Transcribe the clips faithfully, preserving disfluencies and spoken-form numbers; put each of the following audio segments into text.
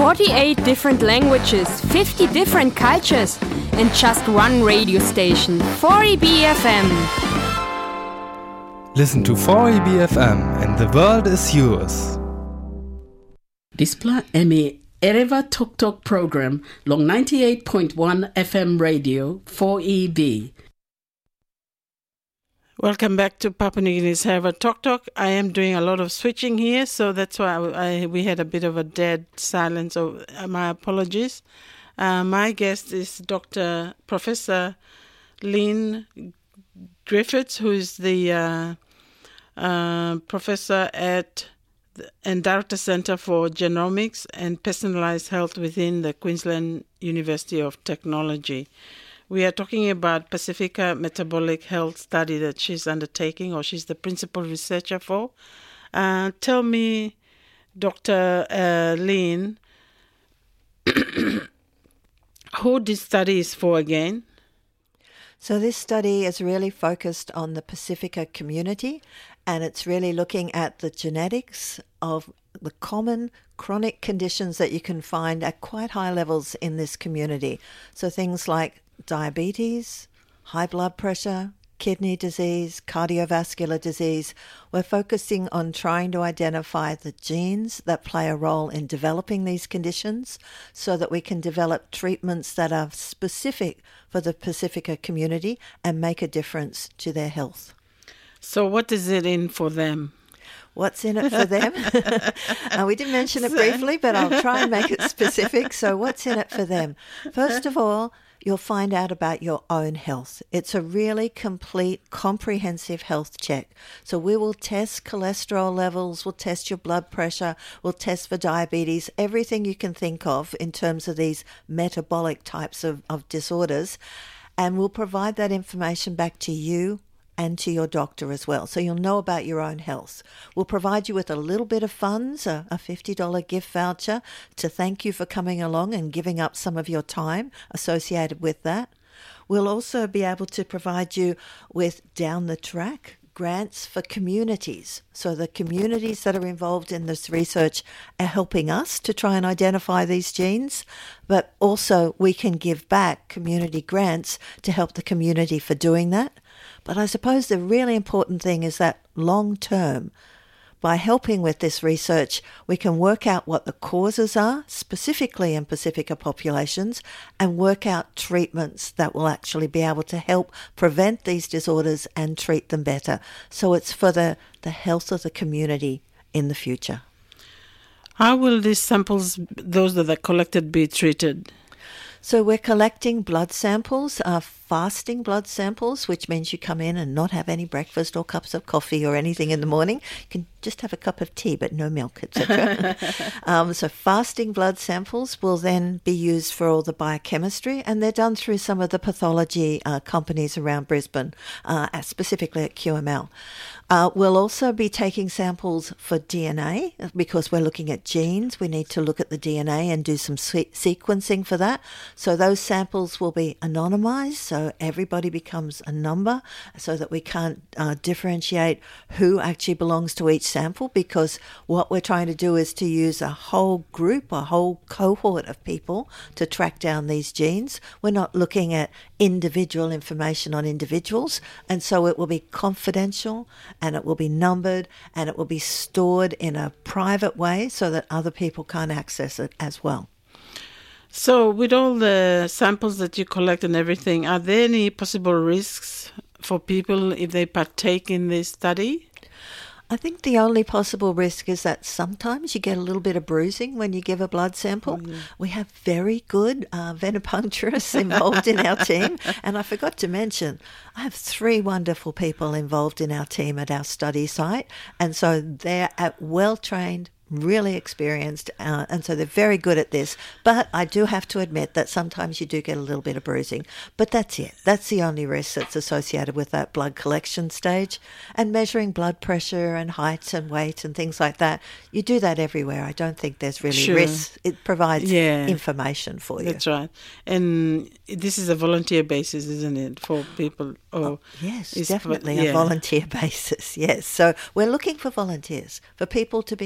forty-eight different languages, fifty different cultures, and just one radio station, four E B F M. Listen to four E B F M and the world is yours. Displa emi Ereva Tok Tok program long ninety-eight point one F M radio four E B. Welcome back to Papua New Guinea's Ereva Tok Tok. I am doing a lot of switching here, so that's why I, I, we had a bit of a dead silence. So uh, my apologies. Uh, my guest is Doctor Professor Lynn Griffiths, who is the uh, uh, professor at the, and Director Centre for Genomics and Personalised Health within the Queensland University of Technology. We are talking about Pacifica Metabolic Health Study that she's undertaking, or she's the principal researcher for. Uh, tell me, Doctor Uh, Lynn, who this study is for again? So this study is really focused on the Pacifica community, and it's really looking at the genetics of the common chronic conditions that you can find at quite high levels in this community. So things like diabetes, high blood pressure, kidney disease, cardiovascular disease. We're focusing on trying to identify the genes that play a role in developing these conditions so that we can develop treatments that are specific for the Pacifica community and make a difference to their health. So what is it in for them? What's in it for them? uh, we did mention it briefly, but I'll try and make it specific. So what's in it for them? First of all, you'll find out about your own health. It's a really complete, comprehensive health check. So we will test cholesterol levels, we'll test your blood pressure, we'll test for diabetes, everything you can think of in terms of these metabolic types of, of disorders. And we'll provide that information back to you and to your doctor as well. So you'll know about your own health. We'll provide you with a little bit of funds, a, a fifty dollars gift voucher to thank you for coming along and giving up some of your time associated with that. We'll also be able to provide you with down the track grants for communities. So the communities that are involved in this research are helping us to try and identify these genes, but also we can give back community grants to help the community for doing that. But I suppose the really important thing is that long term, by helping with this research, we can work out what the causes are, specifically in Pacifica populations, and work out treatments that will actually be able to help prevent these disorders and treat them better. So it's for the, the health of the community in the future. How will these samples, those that are collected, be treated? So we're collecting blood samples, uh, fasting blood samples, which means you come in and not have any breakfast or cups of coffee or anything in the morning. You can just have a cup of tea, but no milk, et cetera. um, so fasting blood samples will then be used for all the biochemistry, and they're done through some of the pathology uh, companies around Brisbane, uh, specifically at Q M L. Uh, we'll also be taking samples for D N A because we're looking at genes. We need to look at the D N A and do some se- sequencing for that. So those samples will be anonymized, so everybody becomes a number so that we can't uh, differentiate who actually belongs to each sample, because what we're trying to do is to use a whole group, a whole cohort of people to track down these genes. We're not looking at individual information on individuals, and so it will be confidential and it will be numbered and it will be stored in a private way so that other people can't access it as well. So with all the samples that you collect and everything, are there any possible risks for people if they partake in this study? I think the only possible risk is that sometimes you get a little bit of bruising when you give a blood sample. Oh, yeah. We have very good uh, venipuncturists involved in our team. And I forgot to mention, I have three wonderful people involved in our team at our study site. And so they're at well-trained, really experienced, uh, and so they're very good at this. But I do have to admit that sometimes you do get a little bit of bruising. But that's it. That's the only risk that's associated with that blood collection stage. And measuring blood pressure and height and weight and things like that, you do that everywhere. I don't think there's really Sure. risk. It provides Yeah. information for you. That's right. And this is a volunteer basis, isn't it, for people? Or Oh, yes, is- definitely yeah. a volunteer basis, yes. So we're looking for volunteers, for people to be involved.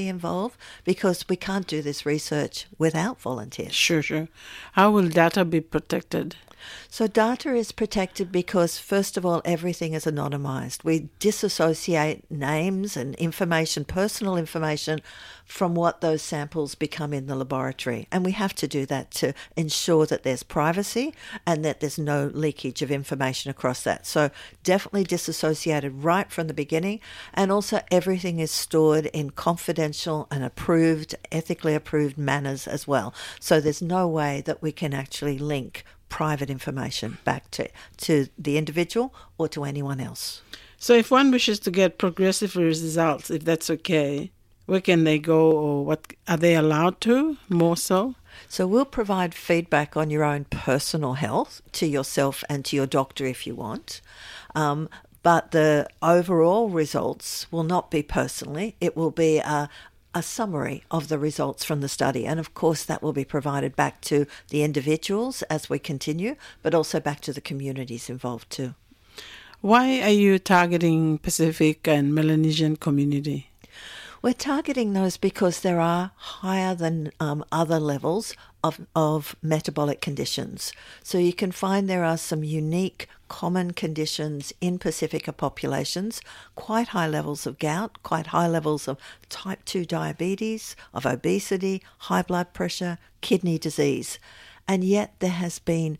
health, because we can't do this research without volunteers. Sure, sure. How will data be protected? So data is protected because, first of all, everything is anonymized. We disassociate names and information, personal information, from what those samples become in the laboratory. And we have to do that to ensure that there's privacy and that there's no leakage of information across that. So definitely disassociated right from the beginning. And also everything is stored in confidential and approved, ethically approved manners as well. So there's no way that we can actually link private information back to, to the individual or to anyone else. So if one wishes to get progressive results, if that's okay, where can they go, or what are they allowed to, more so? So we'll provide feedback on your own personal health to yourself and to your doctor if you want. Um, but the overall results will not be personally. It will be a a summary of the results from the study. And of course, that will be provided back to the individuals as we continue, but also back to the communities involved too. Why are you targeting Pacific and Melanesian community? We're targeting those because there are higher than um, other levels of, of metabolic conditions. So you can find there are some unique common conditions in Pacifica populations, quite high levels of gout, quite high levels of type two diabetes, of obesity, high blood pressure, kidney disease. And yet there has been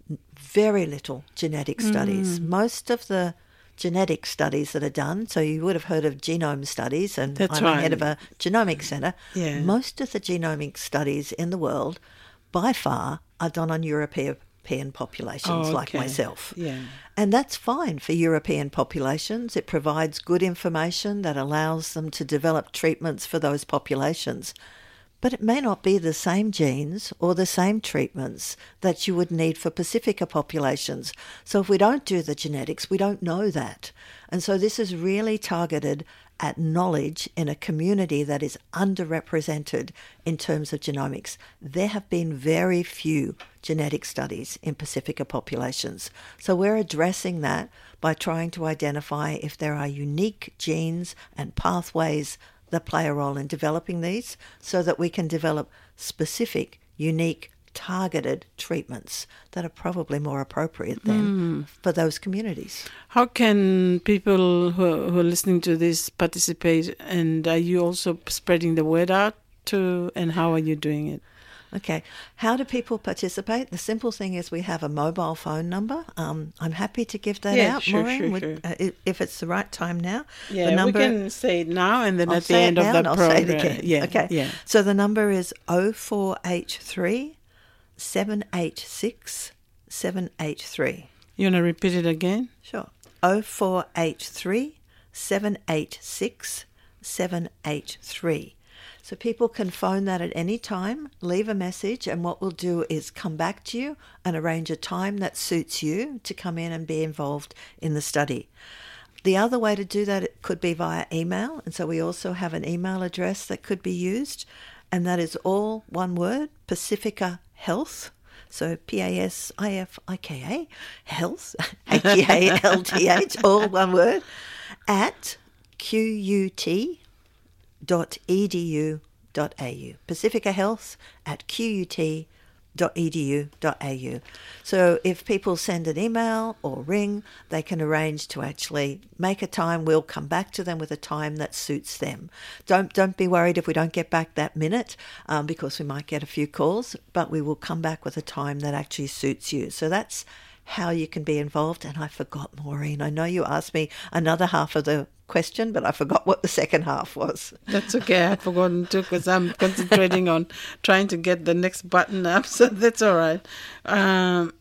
very little genetic studies. Mm. Most of the genetic studies that are done, so you would have heard of genome studies, and That's I'm right. head of a genomics centre. Yeah. Most of the genomic studies in the world, by far, are done on European populations oh, okay. like myself. Yeah. And that's fine for European populations. It provides good information that allows them to develop treatments for those populations. But it may not be the same genes or the same treatments that you would need for Pacifica populations. So if we don't do the genetics, we don't know that. And so this is really targeted at knowledge in a community that is underrepresented in terms of genomics. There have been very few genetic studies in Pacifica populations. So we're addressing that by trying to identify if there are unique genes and pathways that play a role in developing these, so that we can develop specific, unique, targeted treatments that are probably more appropriate then mm. for those communities. How can people who are, who are listening to this participate, and are you also spreading the word out to, and how are you doing it? Okay. How do people participate? The simple thing is we have a mobile phone number. Um, I'm happy to give that yeah, out, sure, Maureen, sure, would, sure. Uh, if it's the right time now. Yeah, the number, we can say it now and then I'll at the end of the I'll program. Say it again. Yeah, okay. Yeah. So the number is oh four eight three, seven eight six, seven eight three. You want to repeat it again? Sure. oh four eight three, seven eight six, seven eight three. So people can phone that at any time, leave a message, and what we'll do is come back to you and arrange a time that suits you to come in and be involved in the study. The other way to do that it could be via email, and so we also have an email address that could be used, and that is all one word, Pacifica Health. So P A S I F I K A, Health, H E A L T H, all one word, at Q U T dot e d u dot a u. Pacifica Health at Q U T dot e d u dot a u. So if people send an email or ring, they can arrange to actually make a time. We'll come back to them with a time that suits them. Don't don't be worried if we don't get back that minute, um, because we might get a few calls, but we will come back with a time that actually suits you. So that's how you can be involved. And I forgot, Maureen, I know you asked me another half of the question, but I forgot what the second half was. That's okay. I've forgotten too, because I'm concentrating on trying to get the next button up, so that's all right. Um,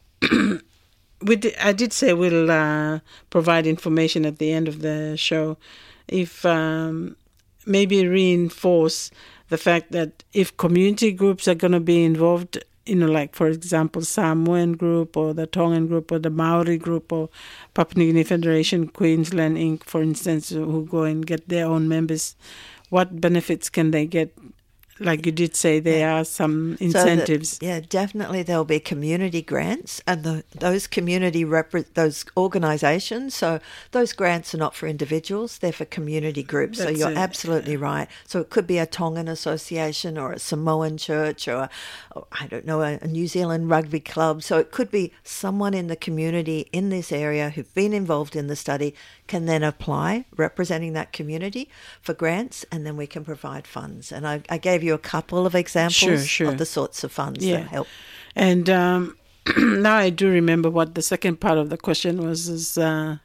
we did, I did say we'll uh, provide information at the end of the show. If um, maybe reinforce the fact that if community groups are going to be involved, you know, like, for example, Samoan group or the Tongan group or the Maori group or Papua New Guinea Federation, Queensland Incorporated, for instance, who go and get their own members, what benefits can they get like you did say, there Yeah. are some So that- incentives. yeah, definitely there'll be community grants, and the, those community repre- those organisations. So those grants are not for individuals; they're for community groups. so That's you're it, absolutely right. So it could be a Tongan association or a Samoan church or, a, or I don't know, a, a New Zealand rugby club. So it could be someone in the community in this area who've been involved in the study can then apply, representing that community, for grants, and then we can provide funds. And I, I gave you a couple of examples Sure, sure. of the sorts of funds Yeah. that help. And um, now I do remember what the second part of the question was. Is uh,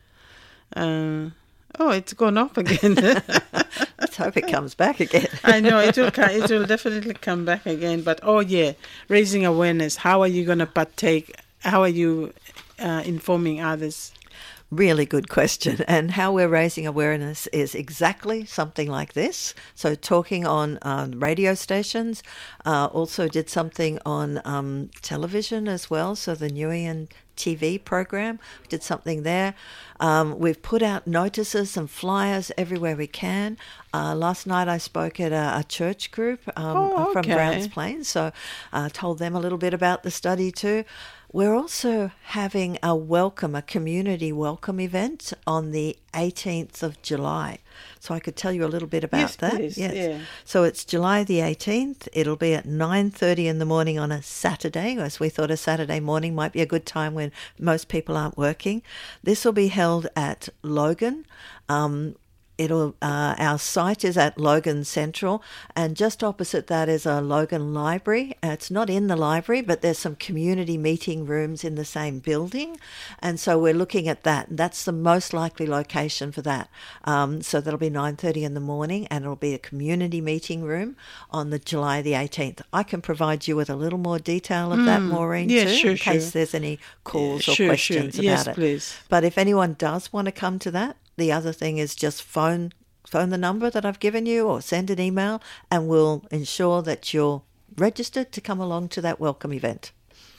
uh, oh, it's gone off again. Let's hope it comes back again. I know it will. co- It will definitely come back again. But oh yeah, raising awareness. How are you going to partake? How are you uh, informing others? Really good question. And how we're raising awareness is exactly something like this. So talking on um, radio stations, uh, also did something on um, television as well. So the Nguyen T V program, did something there. Um, we've put out notices and flyers everywhere we can. Uh, last night I spoke at a, a church group um, Oh, from okay. Browns Plains, so uh, told them a little bit about the study too. We're also having a welcome, a community welcome event on the eighteenth of July. So I could tell you a little bit about Yes, that. please, yeah. So it's July the eighteenth. It'll be at nine thirty in the morning on a Saturday, as we thought a Saturday morning might be a good time when most people aren't working. This will be held at Logan. Um, It'll uh, our site is at Logan Central, and just opposite that is a Logan Library. Uh, It's not in the library, but there's some community meeting rooms in the same building, and so we're looking at that. That's the most likely location for that. Um, so that'll be nine thirty in the morning, and it'll be a community meeting room on the July the eighteenth. I can provide you with a little more detail of that, Maureen, yeah, too, sure, in case sure. there's any calls Yeah, or sure, questions sure. about Yes, it. please. But if anyone does want to come to that, the other thing is just phone phone the number that I've given you or send an email, and we'll ensure that you're registered to come along to that welcome event.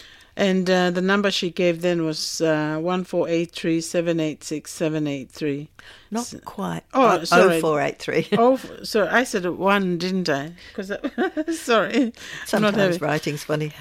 And uh, the number she gave then was uh, one four eight three seven eight six seven eight three. Not quite. Oh, sorry. oh four eight three. Oh, f- sorry, I said one, didn't I? Because sorry, I'm not Sometimes having- writing's funny.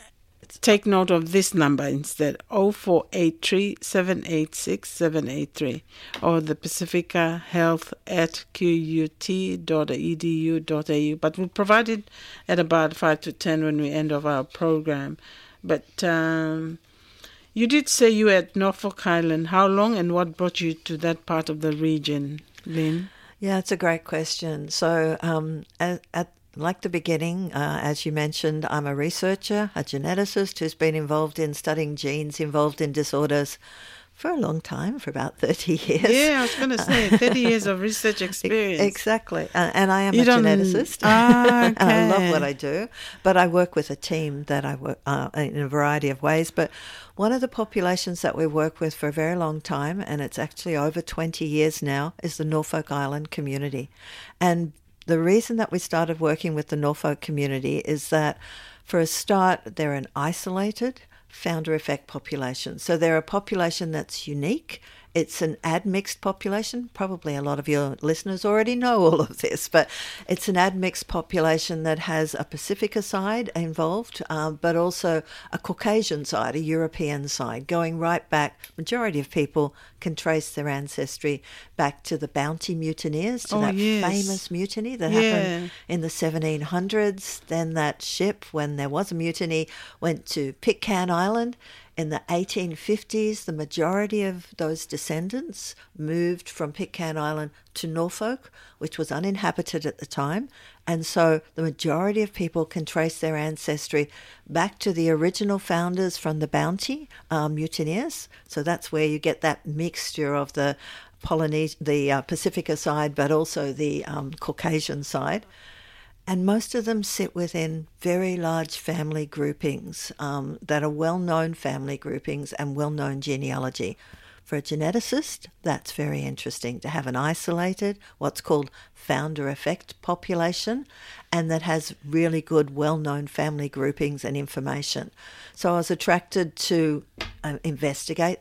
Take note of this number instead: oh four eight three seven eight six seven eight three, or the Pacifica Health at q u t dot e d u dot a u. But we'll provide it at about five to ten when we end of our program. But um, you did say you were at Norfolk Island. How long and what brought you to that part of the region, Lynn? Yeah, it's a great question. So um, at, at like the beginning, uh, as you mentioned, I'm a researcher, a geneticist who's been involved in studying genes involved in disorders for a long time, for about thirty years. Yeah, I was going to say thirty years of research experience. Exactly. And, and I am You a don't- geneticist. Ah, And I love okay. what I do. But I work with a team that I work uh, in a variety of ways. But one of the populations that we work with for a very long time, and it's actually over twenty years now, is the Norfolk Island community. And the reason that we started working with the Norfolk community is that, for a start, they're an isolated founder effect population. So they're a population that's unique. It's an admixed population. Probably a lot of your listeners already know all of this, but it's an admixed population that has a Pacifica side involved, um, but also a Caucasian side, a European side, going right back. Majority of people can trace their ancestry back to the Bounty mutineers, to Oh, that yes. famous mutiny that Yeah. happened in the seventeen hundreds. Then that ship, when there was a mutiny, went to Pitcairn Island. In the eighteen fifties, the majority of those descendants moved from Pitcairn Island to Norfolk, which was uninhabited at the time. And so the majority of people can trace their ancestry back to the original founders from the Bounty um, mutineers. So that's where you get that mixture of the Polynes- the uh, Pacifica side, but also the um, Caucasian side. And most of them sit within very large family groupings um, that are well-known family groupings and well-known genealogy. For a geneticist, that's very interesting to have an isolated, what's called founder effect population, and that has really good, well-known family groupings and information. So I was attracted to uh, investigate them,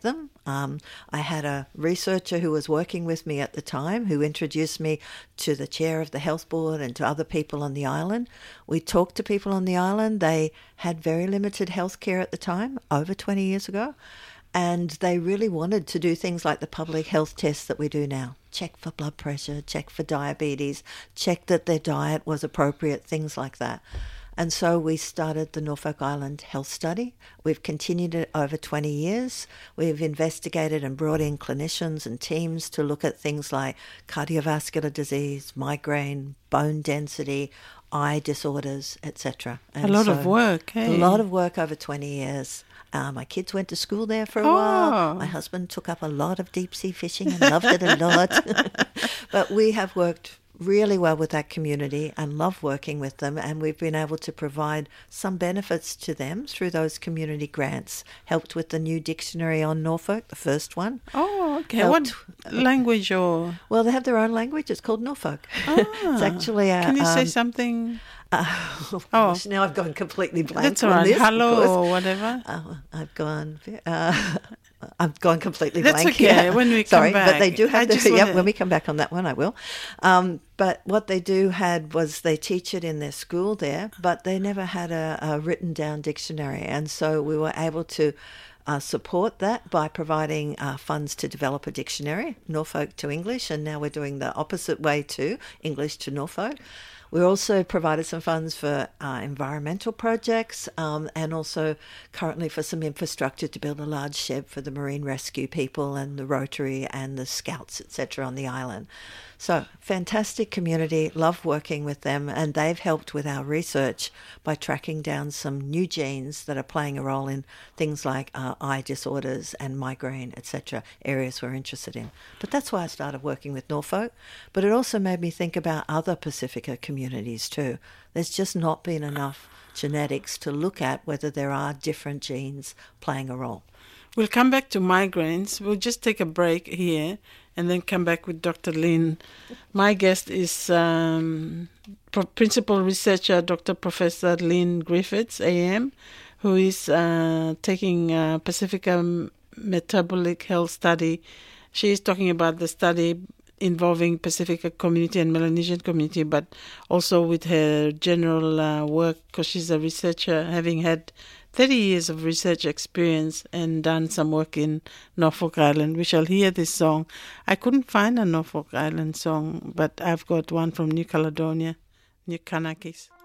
Um, I had a researcher who was working with me at the time who introduced me to the chair of the health board and to other people on the island. We talked to people on the island. They had very limited health care at the time, over twenty years ago. And they really wanted to do things like the public health tests that we do now. Check for blood pressure, check for diabetes, check that their diet was appropriate, things like that. And so we started the Norfolk Island Health Study. We've continued it over twenty years. We've investigated and brought in clinicians and teams to look at things like cardiovascular disease, migraine, bone density, eye disorders, et cetera. A lot so, of work, hey? A lot of work over twenty years. Uh, my kids went to school there for a oh. while. My husband took up a lot of deep sea fishing and loved it a lot. But we have worked really well with that community and love working with them, and we've been able to provide some benefits to them through those community grants. Helped with the new dictionary on Norfolk, the first one. Oh, okay. Helped, what language or? Well, they have their own language. It's called Norfolk. Ah, it's actually a, Can you um, say something? Uh, oh, gosh, now I've gone completely blank. That's all on right. this, Hello or whatever. Uh, I've gone. Uh, I've gone completely That's blank. okay. Yeah. When we come Sorry, back, but they do I have. The, just yeah, wanna... when we come back on that one, I will. Um, but what they do had was they teach it in their school there, but they never had a, a written down dictionary, and so we were able to. Uh, support that by providing uh, funds to develop a dictionary, Norfolk to English, and now we're doing the opposite way too, English to Norfolk. We also provided some funds for uh, environmental projects um, and also currently for some infrastructure to build a large shed for the marine rescue people and the Rotary and the Scouts, et cetera on the island. So fantastic community, love working with them, and they've helped with our research by tracking down some new genes that are playing a role in things like uh, eye disorders and migraine, et cetera, areas we're interested in. But that's why I started working with Norfolk. But it also made me think about other Pacifica communities too. There's just not been enough genetics to look at whether there are different genes playing a role. We'll come back to migraines. We'll just take a break here and then come back with Doctor Lynn. My guest is um, Pro- Principal Researcher Doctor Professor Lynn Griffiths, A M, who is uh, taking uh, Pacifica Metabolic Health Study. She is talking about the study involving Pacifica community and Melanesian community, but also with her general uh, work, because she's a researcher, having had thirty years of research experience and done some work in Norfolk Island. We shall hear this song. I couldn't find a Norfolk Island song, but I've got one from New Caledonia, New Kanakis.